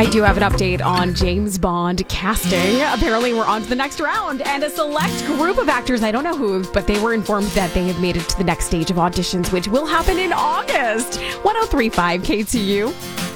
We do have an update on James Bond casting. Apparently, we're on to the next round. And a select group of actors, I don't know who, but they were informed that they have made it to the next stage of auditions, which will happen in August. 103.5 KTU.